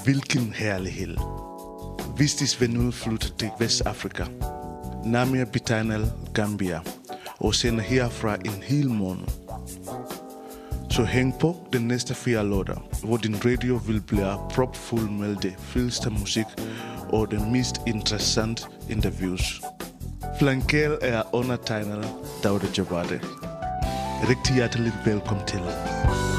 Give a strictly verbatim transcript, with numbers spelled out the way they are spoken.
Hvilken herlighed. Hvis vi nu flytter til Vestafrika, Namia Bitanel, Gambia, og sender herfra en hel måned. Så hæng på den næste fire lørdag, hvor din radio vil blive propfuld med det fedeste musik og den mest interessante interviews. Flankel er undertegnet Dauda Jabade. Rigtig hjertelig velkommen til.